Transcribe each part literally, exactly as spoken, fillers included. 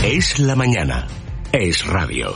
Es la mañana. Es radio.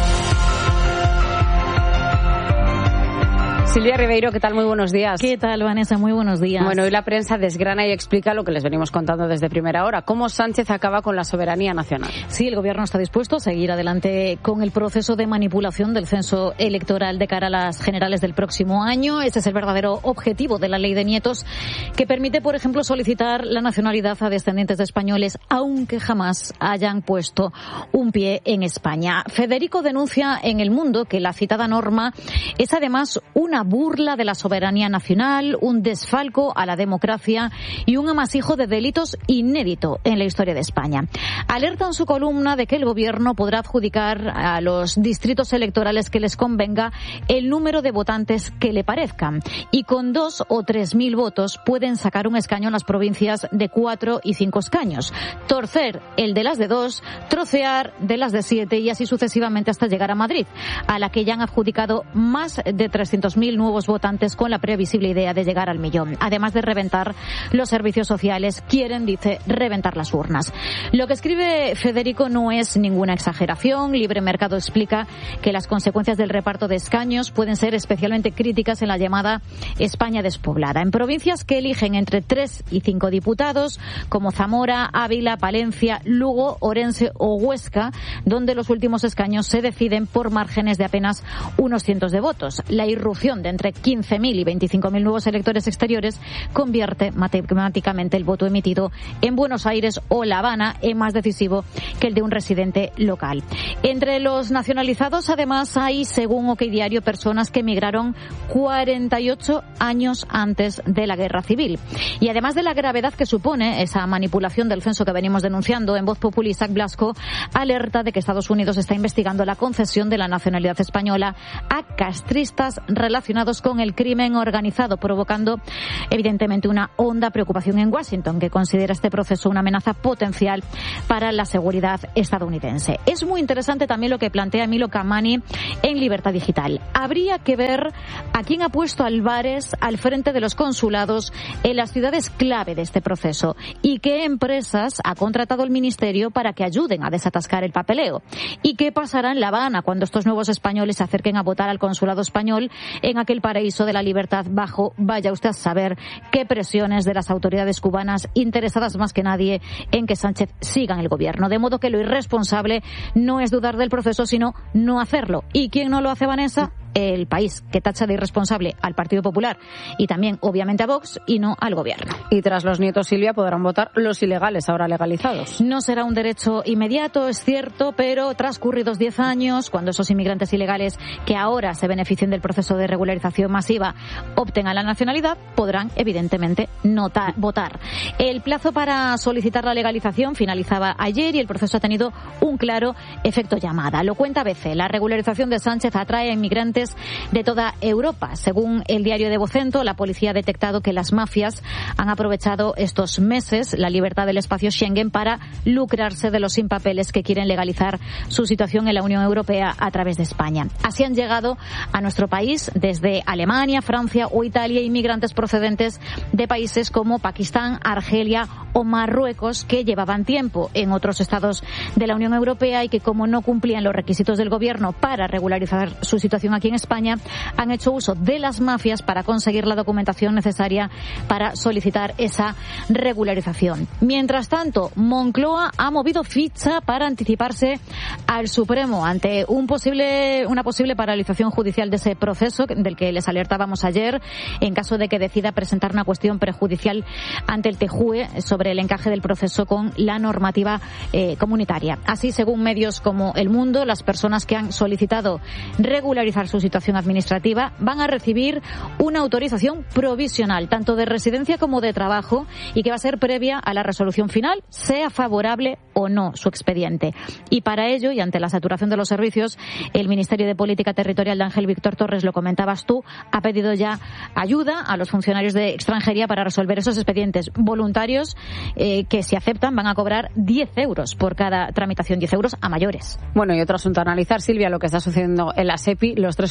Silvia Ribeiro, ¿qué tal? Muy buenos días. ¿Qué tal, Vanessa? Muy buenos días. Bueno, hoy la prensa desgrana y explica lo que les venimos contando desde primera hora, cómo Sánchez acaba con la soberanía nacional. Sí, el Gobierno está dispuesto a seguir adelante con el proceso de manipulación del censo electoral de cara a las generales del próximo año. Ese es el verdadero objetivo de la Ley de Nietos, que permite, por ejemplo, solicitar la nacionalidad a descendientes de españoles, aunque jamás hayan puesto un pie en España. Federico denuncia en El Mundo que la citada norma es además una burla de la soberanía nacional, un desfalco a la democracia y un amasijo de delitos inédito en la historia de España. Alerta en su columna de que el Gobierno podrá adjudicar a los distritos electorales que les convenga el número de votantes que le parezcan, y con dos o tres mil votos pueden sacar un escaño en las provincias de cuatro y cinco escaños, torcer el de las de dos, trocear de las de siete y así sucesivamente hasta llegar a Madrid, a la que ya han adjudicado más de trescientos mil nuevos votantes con la previsible idea de llegar al millón. Además de reventar los servicios sociales, quieren, dice, reventar las urnas. Lo que escribe Federico no es ninguna exageración. Libre Mercado explica que las consecuencias del reparto de escaños pueden ser especialmente críticas en la llamada España despoblada. En provincias que eligen entre tres y cinco diputados, como Zamora, Ávila, Palencia, Lugo, Orense o Huesca, donde los últimos escaños se deciden por márgenes de apenas unos cientos de votos. La irrupción de entre quince mil y veinticinco mil nuevos electores exteriores convierte matemáticamente el voto emitido en Buenos Aires o La Habana en más decisivo que el de un residente local. Entre los nacionalizados, además, hay, según OK Diario, personas que emigraron cuarenta y ocho años antes de la Guerra Civil. Y además de la gravedad que supone esa manipulación del censo que venimos denunciando, en Voz Populi, Isaac Blasco alerta de que Estados Unidos está investigando la concesión de la nacionalidad española a castristas relacionados con el crimen organizado, provocando evidentemente una honda preocupación en Washington, que considera este proceso una amenaza potencial para la seguridad estadounidense. Es muy interesante también lo que plantea Milo Kamani en Libertad Digital. Habría que ver a quién ha puesto Álvarez al frente de los consulados en las ciudades clave de este proceso y qué empresas ha contratado el Ministerio para que ayuden a desatascar el papeleo. Y qué pasará en La Habana cuando estos nuevos españoles se acerquen a votar al consulado español en aquel paraíso de la libertad bajo, vaya usted a saber, qué presiones de las autoridades cubanas interesadas más que nadie en que Sánchez siga en el gobierno. De modo que lo irresponsable no es dudar del proceso, sino no hacerlo. ¿Y quién no lo hace, Vanessa? El País, que tacha de irresponsable al Partido Popular y también, obviamente, a Vox y no al Gobierno. Y tras los nietos, Silvia, podrán votar los ilegales, ahora legalizados. No será un derecho inmediato, es cierto, pero transcurridos diez años, cuando esos inmigrantes ilegales que ahora se beneficien del proceso de regularización masiva opten a la nacionalidad, podrán, evidentemente, notar, votar. El plazo para solicitar la legalización finalizaba ayer y el proceso ha tenido un claro efecto llamada. Lo cuenta A B C. La regularización de Sánchez atrae a inmigrantes de toda Europa. Según el diario de Vocento, la policía ha detectado que las mafias han aprovechado estos meses la libertad del espacio Schengen para lucrarse de los sin papeles que quieren legalizar su situación en la Unión Europea a través de España. Así han llegado a nuestro país desde Alemania, Francia o Italia inmigrantes procedentes de países como Pakistán, Argelia o Marruecos, que llevaban tiempo en otros estados de la Unión Europea y que, como no cumplían los requisitos del Gobierno para regularizar su situación aquí en España, han hecho uso de las mafias para conseguir la documentación necesaria para solicitar esa regularización. Mientras tanto, Moncloa ha movido ficha para anticiparse al Supremo ante un posible, una posible paralización judicial de ese proceso del que les alertábamos ayer, en caso de que decida presentar una cuestión prejudicial ante el T J U E sobre el encaje del proceso con la normativa eh, comunitaria. Así, según medios como El Mundo, las personas que han solicitado regularizar su situación administrativa van a recibir una autorización provisional, tanto de residencia como de trabajo, y que va a ser previa a la resolución final, sea favorable o no su expediente. Y para ello, y ante la saturación de los servicios, el Ministerio de Política Territorial de Ángel Víctor Torres, lo comentabas tú, ha pedido ya ayuda a los funcionarios de extranjería para resolver esos expedientes voluntarios eh, que, si aceptan, van a cobrar diez euros por cada tramitación, diez euros a mayores. Bueno, y otro asunto a analizar, Silvia, lo que está sucediendo en la SEPI. Los tres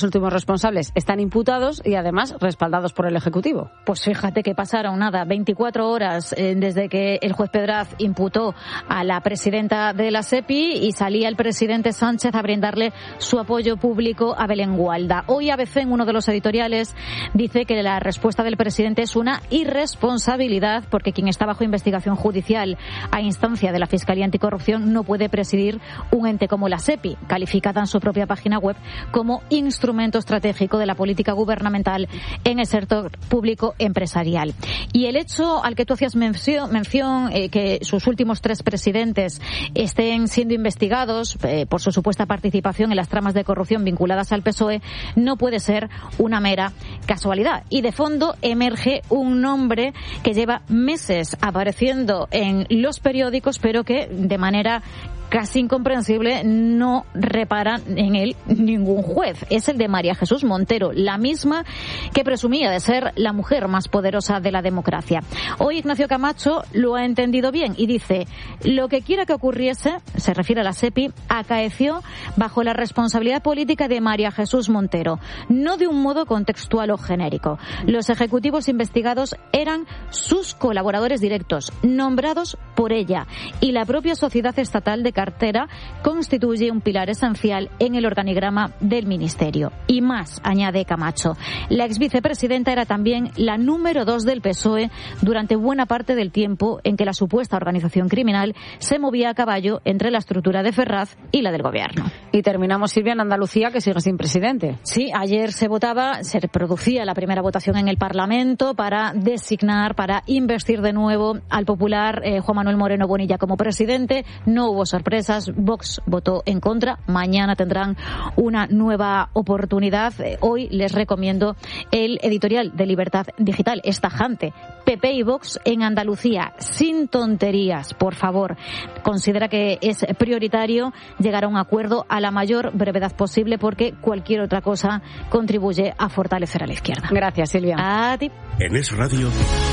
tres últimos responsables están imputados y además respaldados por el Ejecutivo. Pues fíjate que pasaron nada, veinticuatro horas eh, desde que el juez Pedraz imputó a la presidenta de la SEPI y salía el presidente Sánchez a brindarle su apoyo público a Belén Gualda. Hoy A B C, en uno de los editoriales, dice que la respuesta del presidente es una irresponsabilidad porque quien está bajo investigación judicial a instancia de la Fiscalía Anticorrupción no puede presidir un ente como la SEPI, calificada en su propia página web como instrumento estratégico de la política gubernamental en el sector público empresarial. Y el hecho al que tú hacías mención, mención eh, que sus últimos tres presidentes estén siendo investigados eh, por su supuesta participación en las tramas de corrupción vinculadas al P S O E no puede ser una mera casualidad. Y de fondo emerge un nombre que lleva meses apareciendo en los periódicos, pero que de manera casi incomprensible no repara en él ningún juez. Es el de María Jesús Montero, la misma que presumía de ser la mujer más poderosa de la democracia. Hoy Ignacio Camacho lo ha entendido bien y dice: lo que quiera que ocurriese, se refiere a la SEPI, acaeció bajo la responsabilidad política de María Jesús Montero, no de un modo contextual o genérico. Los ejecutivos investigados eran sus colaboradores directos, nombrados por ella, y la propia sociedad estatal de cartera constituye un pilar esencial en el organigrama del Ministerio. Y más, añade Camacho, la exvicepresidenta era también la número dos del P S O E durante buena parte del tiempo en que la supuesta organización criminal se movía a caballo entre la estructura de Ferraz y la del Gobierno. Y terminamos, Silvia, en Andalucía, que sigue sin presidente. Sí, ayer se votaba, se producía la primera votación en el Parlamento para designar, para investir de nuevo al popular eh, Juan Manuel Moreno Bonilla como presidente. No hubo sorpresa. Vox votó en contra. Mañana tendrán una nueva oportunidad. Hoy les recomiendo el editorial de Libertad Digital. Es tajante. P P y Vox en Andalucía. Sin tonterías, por favor. Considera que es prioritario llegar a un acuerdo a la mayor brevedad posible porque cualquier otra cosa contribuye a fortalecer a la izquierda. Gracias, Silvia. A ti. En Es Radio.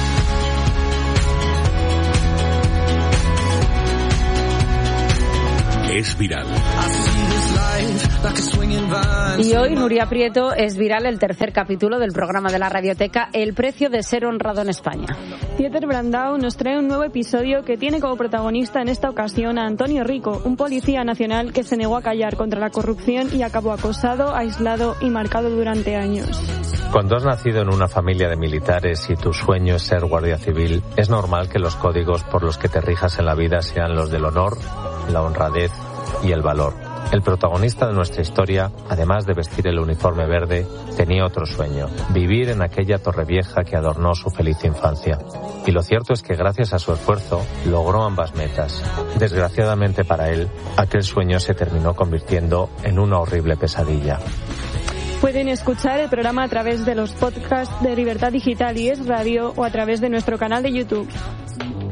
Es viral. Y hoy, Nuria Prieto, es viral el tercer capítulo del programa de la Radioteca El precio de ser honrado en España. Pieter Brandau nos trae un nuevo episodio que tiene como protagonista en esta ocasión a Antonio Rico, un policía nacional que se negó a callar contra la corrupción y acabó acosado, aislado y marcado durante años. Cuando has nacido en una familia de militares y tu sueño es ser guardia civil, es normal que los códigos por los que te rijas en la vida sean los del honor, la honradez y el valor. El protagonista de nuestra historia, además de vestir el uniforme verde, tenía otro sueño: vivir en aquella Torrevieja que adornó su feliz infancia. Y lo cierto es que gracias a su esfuerzo logró ambas metas. Desgraciadamente para él, aquel sueño se terminó convirtiendo en una horrible pesadilla. Pueden escuchar el programa a través de los podcasts de Libertad Digital y Es Radio o a través de nuestro canal de YouTube.